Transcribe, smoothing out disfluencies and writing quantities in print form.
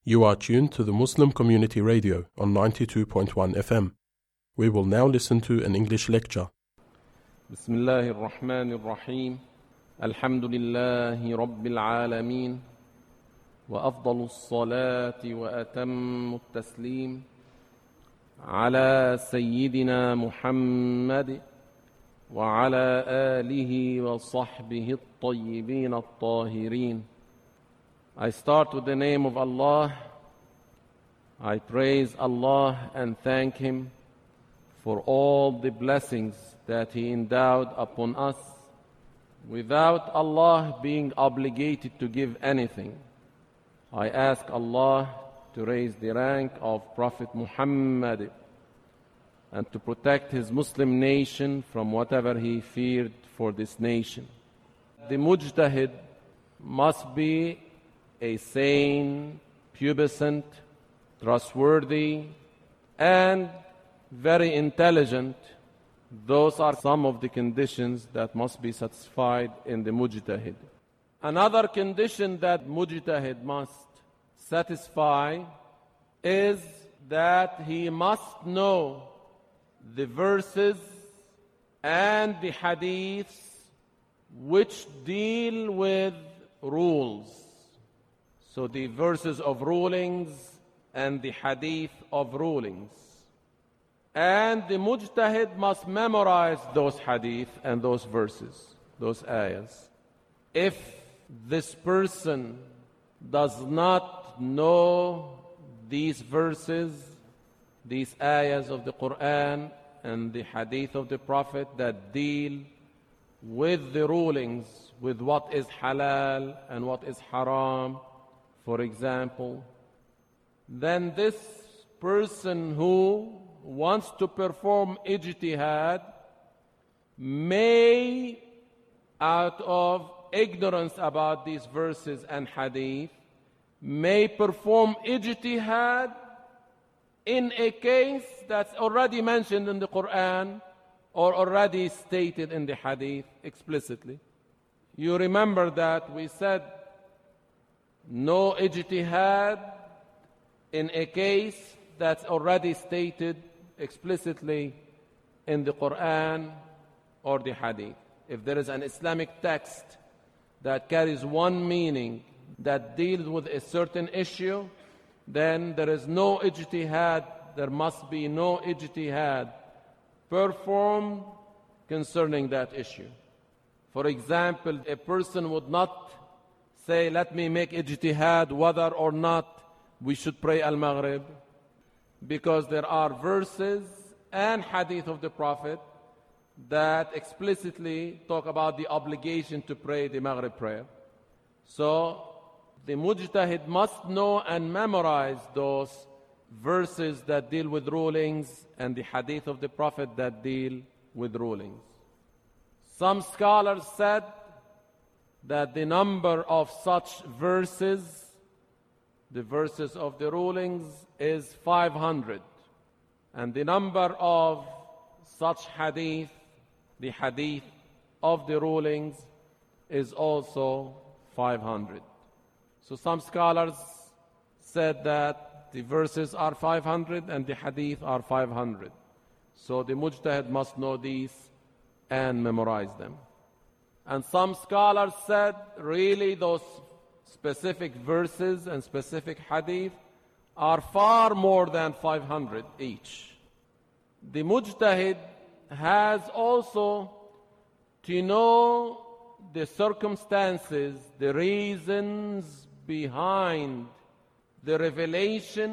You are tuned to the Muslim Community Radio on 92.1 FM. We will now listen to an English lecture. بسم الله الرحمن الرحيم الحمد لله رب العالمين وأفضل الصلاة وأتم التسليم على سيدنا محمد وعلى آله وصحبه الطيبين الطاهرين. I start with the name of Allah. I praise Allah and thank Him for all the blessings that He endowed upon us without Allah being obligated to give anything. I ask Allah to raise the rank of Prophet Muhammad and to protect his Muslim nation from whatever he feared for this nation. The mujtahid must be a sane, pubescent, trustworthy, and very intelligent. Those are some of the conditions that must be satisfied in the mujtahid. Another condition that mujtahid must satisfy is that he must know the verses and the hadiths which deal with rules. So the verses of rulings and the hadith of rulings. And the mujtahid must memorize those hadith and those verses, those ayahs. If this person does not know these verses, these ayahs of the Quran and the hadith of the Prophet that deal with the rulings, with what is halal and what is haram, for example, then this person who wants to perform ijtihad may, out of ignorance about these verses and hadith, may perform ijtihad in a case that's already mentioned in the Quran or already stated in the hadith explicitly. You remember that we said no ijtihad in a case that's already stated explicitly in the Quran or the hadith. If there is an Islamic text that carries one meaning that deals with a certain issue, then there is no ijtihad, there must be no ijtihad performed concerning that issue. For example, a person would not say, let me make ijtihad whether or not we should pray al-Maghrib, because there are verses and hadith of the Prophet that explicitly talk about the obligation to pray the Maghrib prayer. So the mujtahid must know and memorize those verses that deal with rulings and the hadith of the Prophet that deal with rulings. Some scholars said that the number of such verses, the verses of the rulings, is 500. And the number of such hadith, the hadith of the rulings, is also 500. So some scholars said that the verses are 500 and the hadith are 500. So the mujtahid must know these and memorize them. And some scholars said really those specific verses and specific hadith are far more than 500 each. The mujtahid has also to know the circumstances, the reasons behind the revelation